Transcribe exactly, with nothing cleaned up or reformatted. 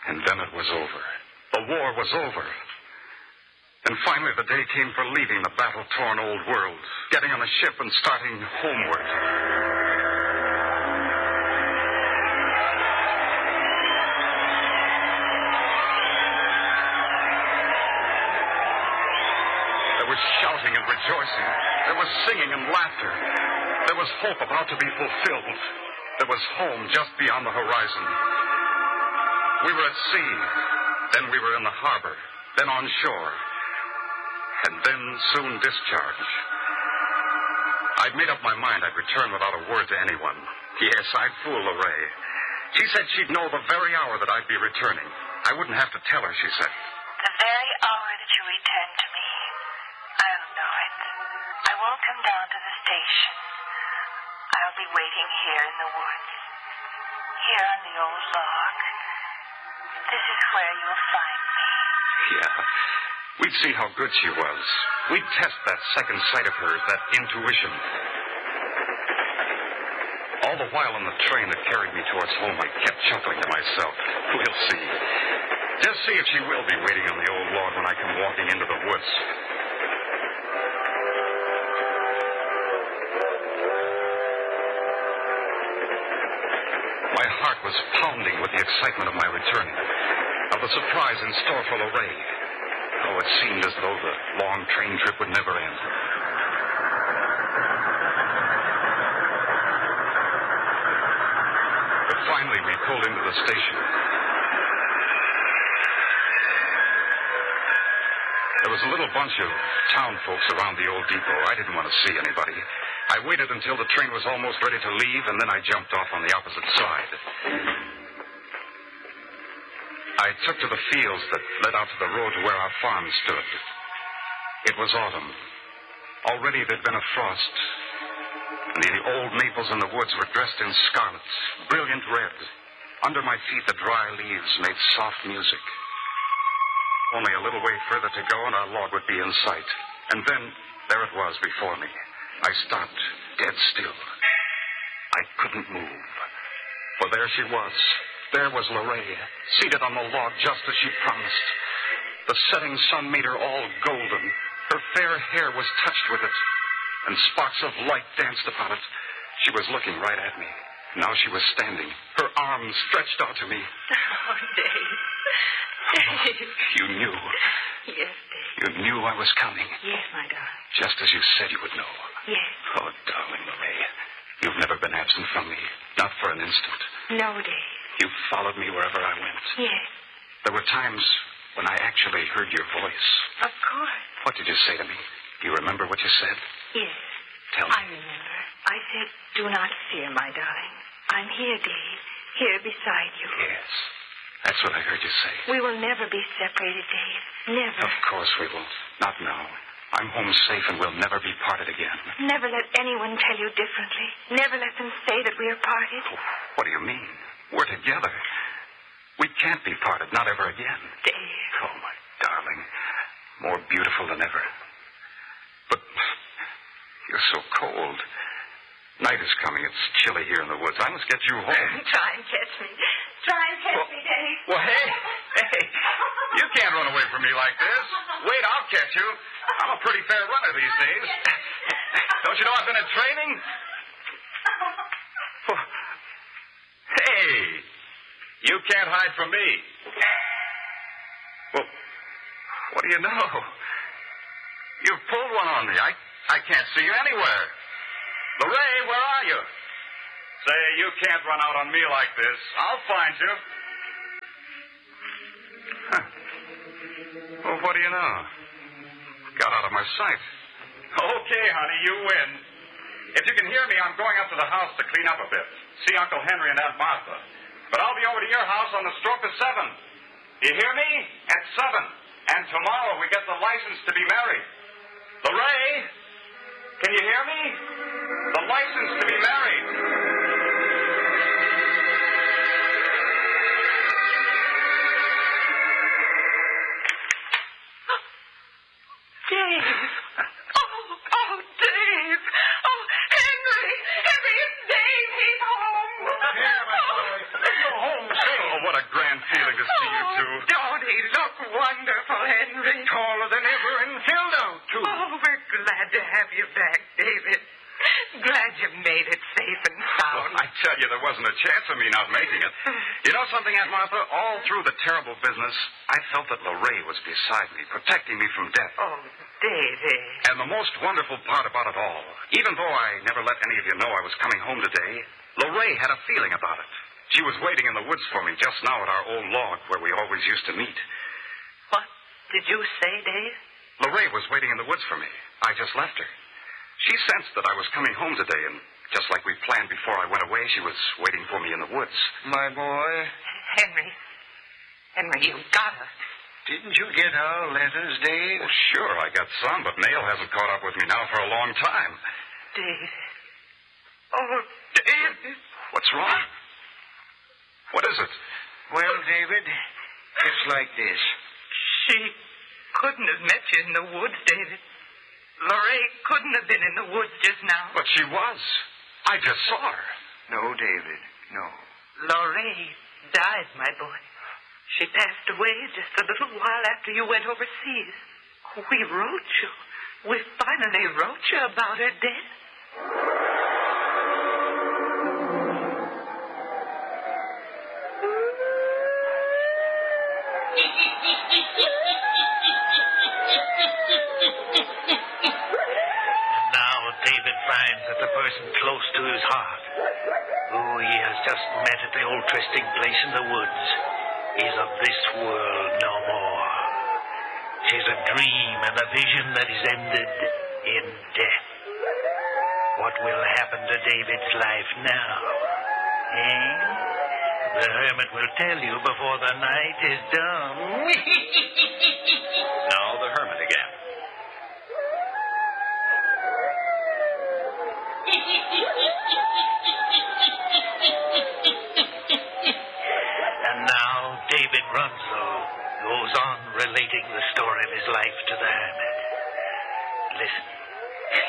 And then it was over. The war was over. And finally the day came for leaving the battle-torn old world, getting on a ship and starting homeward. There was shouting and rejoicing. There was singing and laughter. There was hope about to be fulfilled. There was home just beyond the horizon. We were at sea. Then we were in the harbor. Then on shore. And then soon discharge. I'd made up my mind I'd return without a word to anyone. Yes, I'd fool Lorraine. She said she'd know the very hour that I'd be returning. I wouldn't have to tell her, she said. The very hour that you return to me, I'll know it. I won't come down to the station. I'll be waiting here in the woods. Here on the old log. This is where you'll find me. Yeah. We'd see how good she was. We'd test that second sight of hers, that intuition. All the while on the train that carried me towards home, I kept chuckling to myself. We'll see. Just see if she will be waiting on the old log when I come walking into the woods. My heart was pounding with the excitement of my return, of the surprise in store for Lorraine. Oh, it seemed as though the long train trip would never end. But finally, we pulled into the station. There was a little bunch of town folks around the old depot. I didn't want to see anybody. I waited until the train was almost ready to leave, and then I jumped off on the opposite side. I took to the fields that led out to the road to where our farm stood. It was autumn. Already there'd been a frost, and the old maples in the woods were dressed in scarlet, brilliant red. Under my feet, the dry leaves made soft music. Only a little way further to go, and our log would be in sight. And then, there it was before me. I stopped, dead still. I couldn't move, for there she was. There was Lorraine, seated on the log just as she promised. The setting sun made her all golden. Her fair hair was touched with it, and sparks of light danced upon it. She was looking right at me. Now she was standing, her arms stretched out to me. Oh, Dave. Dave. You knew. Yes, Dave. You knew I was coming. Yes, my darling. Just as you said you would know. Yes. Oh, darling Lorraine, you've never been absent from me, not for an instant. No, Dave. You followed me wherever I went. Yes. There were times when I actually heard your voice. Of course. What did you say to me? Do you remember what you said? Yes. Tell me. I remember. I said, do not fear, my darling. I'm here, Dave. Here beside you. Yes. That's what I heard you say. We will never be separated, Dave. Never. Of course we won't. Not now. I'm home safe and we'll never be parted again. Never let anyone tell you differently. Never let them say that we are parted. Oh, what do you mean? We're together. We can't be parted, not ever again. Dave. Oh, my darling. More beautiful than ever. But you're so cold. Night is coming. It's chilly here in the woods. I must get you home. Try and catch me. Try and catch well, me, Dave. Well, hey, hey. You can't run away from me like this. Wait, I'll catch you. I'm a pretty fair runner these days. Don't you know I've been in training? Well, hey, you can't hide from me. Well, what do you know? You've pulled one on me. I, I can't see you anywhere. Lorraine, where are you? Say, you can't run out on me like this. I'll find you. Huh. Well, what do you know? Got out of my sight. Okay, honey, you win. If you can hear me, I'm going up to the house to clean up a bit. See Uncle Henry and Aunt Martha. But I'll be over to your house on the stroke of seven. You hear me? At seven. And tomorrow we get the license to be married. Lorraine, can you hear me? The license to be married. Dave. Oh, oh, Dave. Oh, Henry. Henry, it's Dave. He's home. Here, my boy. Let's go home. Say. Oh, what a a grand feeling to see you two. Oh, don't he look wonderful, Henry? Taller than ever and filled out, too. Oh, we're glad to have you back, David. Glad you made it safe and sound. Well, I tell you, there wasn't a chance of me not making it. You know something, Aunt Martha? All through the terrible business, I felt that Lorraine was beside me, protecting me from death. Oh, David. And the most wonderful part about it all, even though I never let any of you know I was coming home today, Lorraine had a feeling about it. She was waiting in the woods for me just now at our old log where we always used to meet. What did you say, Dave? Lorraine was waiting in the woods for me. I just left her. She sensed that I was coming home today, and just like we planned before I went away, she was waiting for me in the woods. My boy. Henry. Henry, you got her. Didn't you get our letters, Dave? Well, sure, I got some, but Mail hasn't caught up with me now for a long time. David. Oh, David. What's wrong? What is it? Well, David, it's like this. She couldn't have met you in the woods, David. Lorraine couldn't have been in the woods just now. But she was. I just saw her. No, David, no. Lorraine died, my boy. She passed away just a little while after you went overseas. We wrote you. We finally wrote you about her death. David finds that the person close to his heart, who he has just met at the old trysting place in the woods, is of this world no more. 'Tis a dream and a vision that is ended in death. What will happen to David's life now? Eh? The hermit will tell you before the night is done. Now the hermit again. And now David Runslow goes on relating the story of his life to the hermit. Listen.